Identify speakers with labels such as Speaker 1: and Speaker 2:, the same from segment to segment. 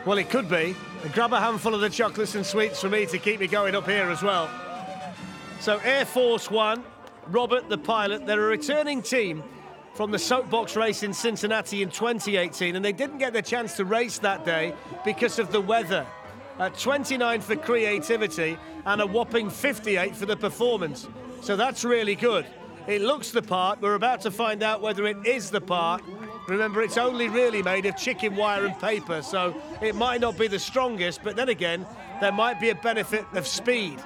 Speaker 1: Well, it could be. And grab a handful of the chocolates and sweets for me to keep me going up here as well. So Air Force One, Robert the pilot, they're a returning team from the soapbox race in Cincinnati in 2018, and they didn't get the chance to race that day because of the weather. 29 for creativity and a whopping 58 for the performance. So that's really good. It looks the part. We're about to find out whether it is the part. Remember, it's only really made of chicken wire and paper, so it might not be the strongest, but then again, there might be a benefit of speed.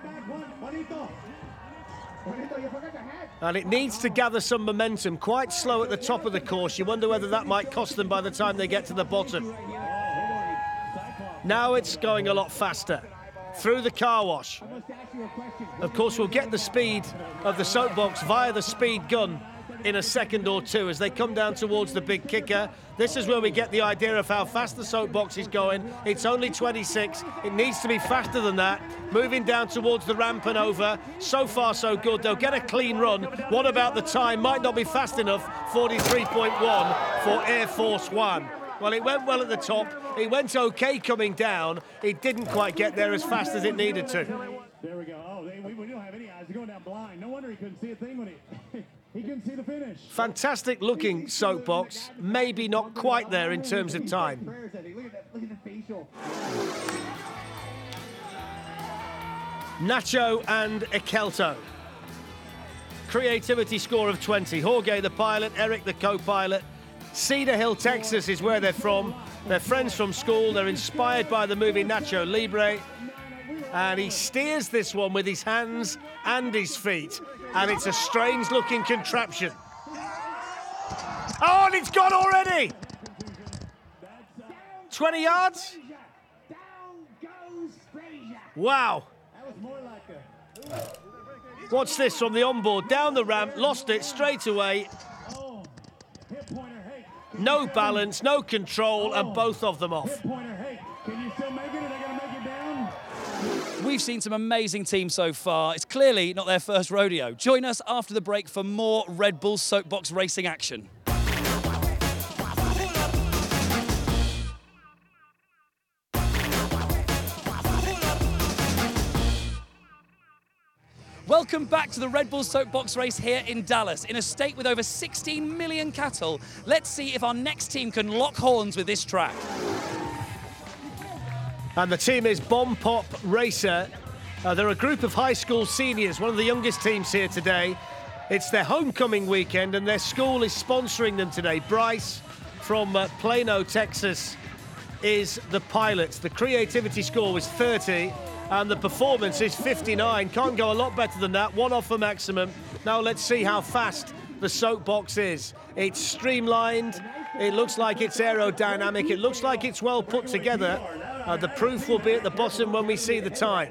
Speaker 1: And it needs to gather some momentum, quite slow at the top of the course. You wonder whether that might cost them by the time they get to the bottom. Now it's going a lot faster. Through the car wash. Of course, we'll get the speed of the soapbox via the speed gun in a second or two as they come down towards the big kicker. This is where we get the idea of how fast the soapbox is going. It's only 26. It needs to be faster than that. Moving down towards the ramp and over. So far, so good. They'll get a clean run. What about the time? Might not be fast enough. 43.1 for Air Force One. Well, it went well at the top. It went okay coming down. It didn't quite get there as fast as it needed to.
Speaker 2: There we go. Oh, we don't have any eyes. He's going down blind. No wonder he couldn't see a thing when he couldn't see the finish.
Speaker 1: Fantastic looking soapbox. Maybe not quite there in terms of time.
Speaker 2: Look at the facial.
Speaker 1: Nacho and Ekelto. Creativity score of 20. Jorge the pilot, Eric the co-pilot. Cedar Hill, Texas is where they're from. They're friends from school. They're inspired by the movie Nacho Libre. And he steers this one with his hands and his feet. And it's a strange-looking contraption. Oh, and it's gone already! 20 yards? Wow. Watch this from the onboard. Down the ramp, lost it straight away. No balance, no control, and both of them off.
Speaker 3: We've seen some amazing teams so far. It's clearly not their first rodeo. Join us after the break for more Red Bull soapbox racing action. Welcome back to the Red Bull soapbox race here in Dallas. In a state with over 16 million cattle, let's see if our next team can lock horns with this track.
Speaker 1: And the team is Bomb Pop Racer. They're a group of high school seniors, one of the youngest teams here today. It's their homecoming weekend and their school is sponsoring them today. Bryce from Plano, Texas is the pilot. The creativity score was 30 and the performance is 59. Can't go a lot better than that. One off for maximum. Now let's see how fast the soapbox is. It's streamlined. It looks like it's aerodynamic. It looks like it's well put together. The proof will be at the bottom when we see the time.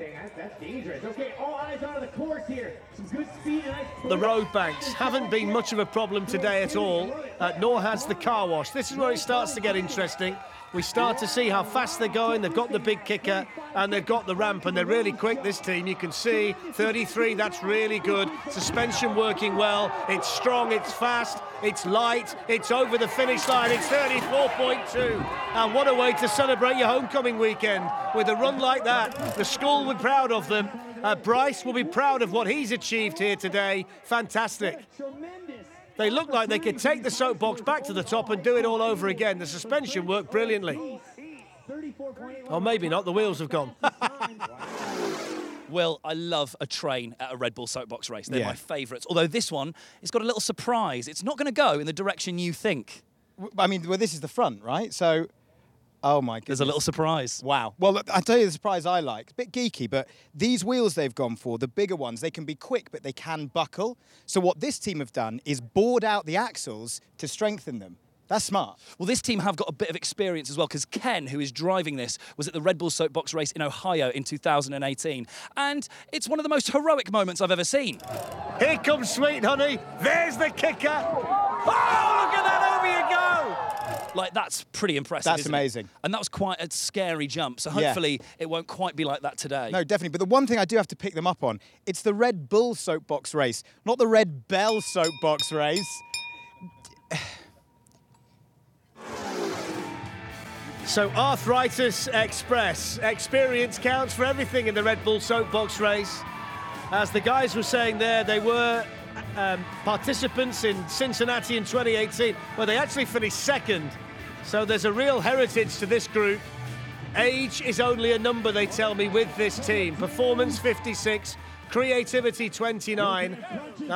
Speaker 1: The road banks haven't been much of a problem today at all, nor has the car wash. This is where it starts to get interesting. We start to see how fast they're going. They've got the big kicker and they've got the ramp, and they're really quick, this team. You can see 33, that's really good. Suspension working well. It's strong, it's fast, it's light, it's over the finish line. It's 34.2. And what a way to celebrate your homecoming weekend with a run like that. The school will be proud of them. Bryce will be proud of what he's achieved here today. Fantastic. They look like they could take the soapbox back to the top and do it all over again. The suspension worked brilliantly. Or maybe not, the wheels have gone.
Speaker 3: Will, I love a train at a Red Bull soapbox race. They're my favourites. Although this one, it's got a little surprise. It's not going to go in the direction you think.
Speaker 4: I mean, well, this is the front, right? So, oh my goodness.
Speaker 3: There's a little surprise.
Speaker 4: Wow. Well, look, I'll tell you the surprise I like. It's a bit geeky, but these wheels they've gone for, the bigger ones, they can be quick, but they can buckle. So what this team have done is bored out the axles to strengthen them. That's smart.
Speaker 3: Well, this team have got a bit of experience as well, because Ken, who is driving this, was at the Red Bull soapbox race in Ohio in 2018. And it's one of the most heroic moments I've ever seen.
Speaker 1: Here comes Sweet Honey. There's the kicker. Oh, look at that, over you go.
Speaker 3: Like, that's pretty impressive,
Speaker 4: That's
Speaker 3: isn't
Speaker 4: amazing.
Speaker 3: It? And that was quite a scary jump, so hopefully it won't quite be like that today.
Speaker 4: No, definitely. But the one thing I do have to pick them up on, it's the Red Bull soapbox race, not the Red Bell soapbox race.
Speaker 1: So Arthritis Express. Experience counts for everything in the Red Bull Soapbox race. As the guys were saying there, they were participants in Cincinnati in 2018, where they actually finished second. So there's a real heritage to this group. Age is only a number, they tell me, with this team. Performance 56, creativity 29.